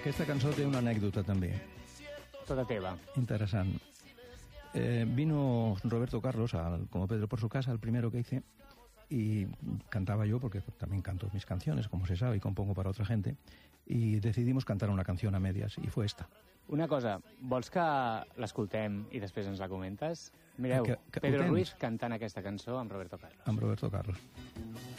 Aquesta cançó té una anècdota també. Tota teva. Interesante. Vino Roberto Carlos como Pedro por su casa, el primero que hice, y cantaba yo, porque también canto mis canciones, como se sabe, y compongo para otra gente, y decidimos cantar una canción a medias, y fue esta. Una cosa, vols que l'escoltem i després ens la comentes? Mireu, Que Pedro ho tens? Ruiz cantant aquesta cançó amb Roberto Carlos. Amb Roberto Carlos.